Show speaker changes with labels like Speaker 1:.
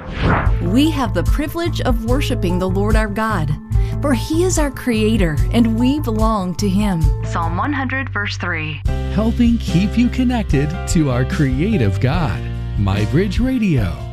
Speaker 1: We have the privilege of worshiping the Lord our God, for He is our Creator and we belong to Him. Psalm 100, verse 3.
Speaker 2: Helping keep you connected to our creative God. MyBridge Radio.